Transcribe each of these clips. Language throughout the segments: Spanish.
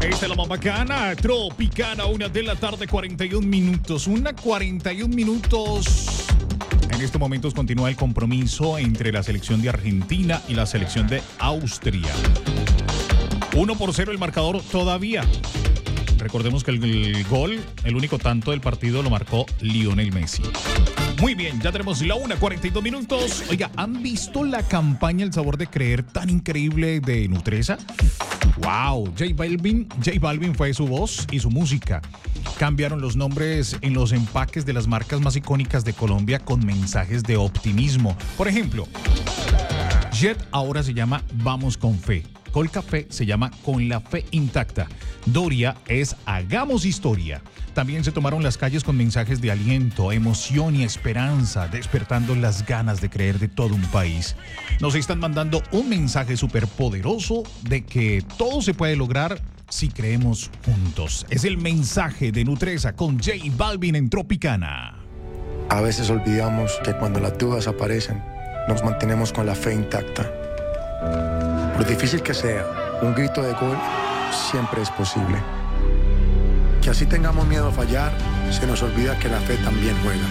Esta es la más bacana, Tropicana, 1:41 p.m. 1:41 p.m. En estos momentos continúa el compromiso entre la selección de Argentina y la selección de Austria. 1-0 el marcador todavía. Recordemos que el único tanto del partido lo marcó Lionel Messi. Muy bien, ya tenemos la 1:42 p.m. Oiga, ¿han visto la campaña El Sabor de Creer tan increíble de Nutresa? ¡Wow! J Balvin fue su voz y su música. Cambiaron los nombres en los empaques de las marcas más icónicas de Colombia con mensajes de optimismo. Por ejemplo, Jet ahora se llama Vamos con Fe. Colcafé se llama Con la Fe Intacta. Doria es Hagamos Historia. También se tomaron las calles con mensajes de aliento, emoción y esperanza, despertando las ganas de creer de todo un país. Nos están mandando un mensaje súper poderoso de que todo se puede lograr si creemos juntos. Es el mensaje de Nutresa con J Balvin en Tropicana. A veces olvidamos que cuando las dudas aparecen, nos mantenemos con la fe intacta. Por difícil que sea, un grito de gol siempre es posible. Que así tengamos miedo a fallar, se nos olvida que la fe también juega.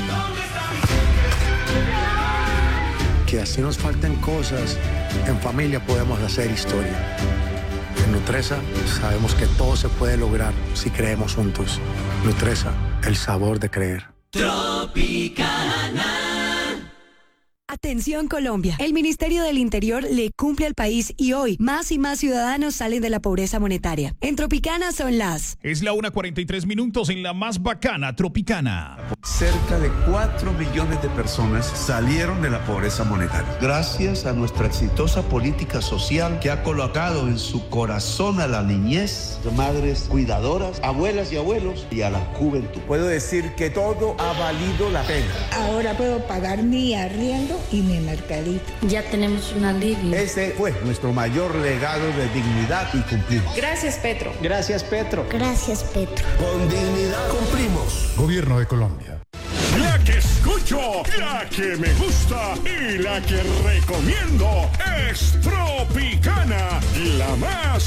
Que así nos falten cosas, en familia podemos hacer historia. En Nutresa sabemos que todo se puede lograr si creemos juntos. Nutresa, el sabor de creer. Tropicana. Atención Colombia, el Ministerio del Interior le cumple al país y hoy más y más ciudadanos salen de la pobreza monetaria. En Tropicana son las... Es la 1:43 p.m. en la más bacana Tropicana. Cerca de 4 millones de personas salieron de la pobreza monetaria. Gracias a nuestra exitosa política social que ha colocado en su corazón a la niñez, madres cuidadoras, abuelas y abuelos y a la juventud. Puedo decir que todo ha valido la pena. Ahora puedo pagar mi arriendo y mi mercadito. Ya tenemos un alivio. Ese fue nuestro mayor legado de dignidad y cumplimos. Gracias, Petro. Gracias, Petro. Gracias, Petro. Con dignidad cumplimos. Gobierno de Colombia. La que escucho, la que me gusta y la que recomiendo es Tropicana, la más